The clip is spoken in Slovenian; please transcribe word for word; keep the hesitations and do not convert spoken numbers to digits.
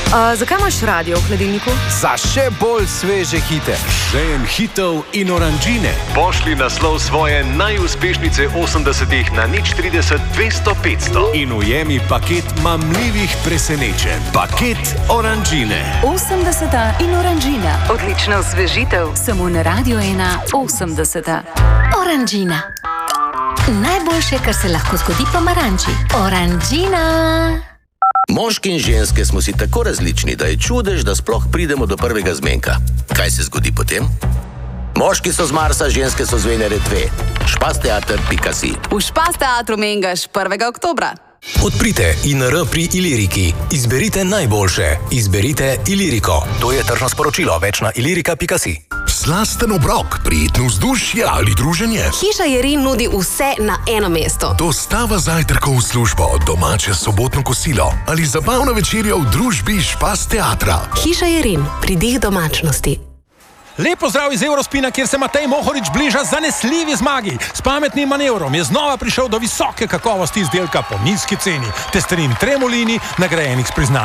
Uh, zakaj imaš radio v hladilniku? Za še bolj sveže hite. Žejem hitov in oranžine. Pošli naslov svoje najuspešnejše osemdesetih na nič trideset dvesto petsto. In ujemi paket mamljivih presenečenj. Paket oranžine. osemdeseta in oranžina. Odlična osvežitev. Samo na Radio ena osemdeseta. Oranžina. Najboljše, kar se lahko zgodi pomaranči. Oranžina. Moški in ženske smo si tako različni, da je čudež, da sploh pridemo do prvega zmenka. Kaj se zgodi potem? Moški so z Marsa, ženske so z Venere dve. Špasteater pika si. V Špasteatru mengaš prvega oktobra. Odprite I N R pri Iliriki. Izberite najboljše. Izberite Iliriko. To je tržno sporočilo. Več na ilirika pika si. Slasten obrok, prijetno vzdušje ali druženje. Hiša Jerin nudi vse na eno mesto. Dostava zajtrkov v službo, domače sobotno kosilo ali zabavna večerja v družbi Špasteatra. Hiša Jerin, pridih domačnosti. Lepo zdrav iz Eurospina, kjer se Matej Mohorič bliža zanesljivi zmagi. S pametnim manevrom je znova prišel do visoke kakovosti izdelka po nizki ceni. Testerin Tremolini, nagrajenih s priznanjem.